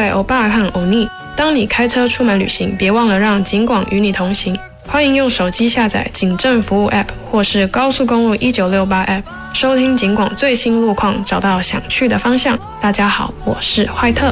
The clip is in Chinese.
位欧巴和欧尼。当你开车出门旅行，别忘了让警广与你同行。欢迎用手机下载警政服务 App 或是高速公路1968 App， 收听警广最新路况，找到想去的方向。大家好，我是坏特。